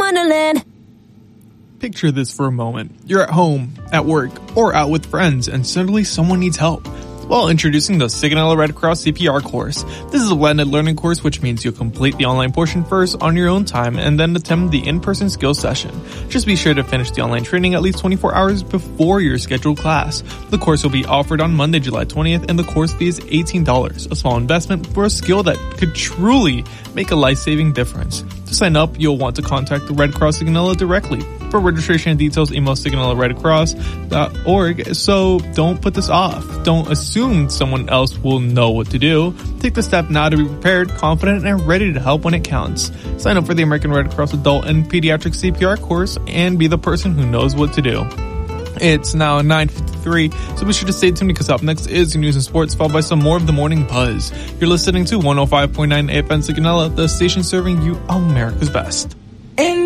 Wonderland. Picture this for a moment. You're at home, at work, or out with friends, and suddenly someone needs help. Well, introducing the Sigonella Red Cross CPR course. This is a blended learning course, which means you'll complete the online portion first on your own time and then attempt the in-person skills session. Just be sure to finish the online training at least 24 hours before your scheduled class. The course will be offered on Monday, July 20th, and the course fee is $18, a small investment for a skill that could truly make a life-saving difference. To sign up, you'll want to contact the Red Cross Sigonella directly. For registration and details, email SigonellaRedCross.org. So don't put this off. Don't assume someone else will know what to do. Take the step now to be prepared, confident, and ready to help when it counts. Sign up for the American Red Cross Adult and Pediatric CPR course and be the person who knows what to do. It's now 9:53, so be sure to stay tuned because up next is news and sports, followed by some more of the morning buzz. You're listening to 105.9 AFM Sigonella, the station serving you America's best.